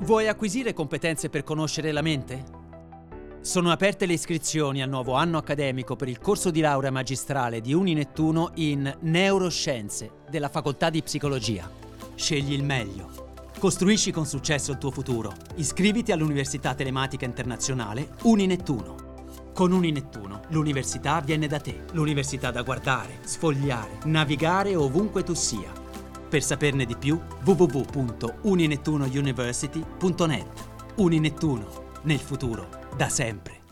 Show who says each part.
Speaker 1: Vuoi acquisire competenze per conoscere la mente? Sono aperte le iscrizioni al nuovo anno accademico per il corso di laurea magistrale di Uninettuno in Neuroscienze della Facoltà di Psicologia. Scegli il meglio. Costruisci con successo il tuo futuro. Iscriviti all'Università Telematica Internazionale Uninettuno. Con Uninettuno l'università viene da te. L'università da guardare, sfogliare, navigare ovunque tu sia. Per saperne di più, www.uninettunouniversity.net. Uninettuno, nel futuro, da sempre.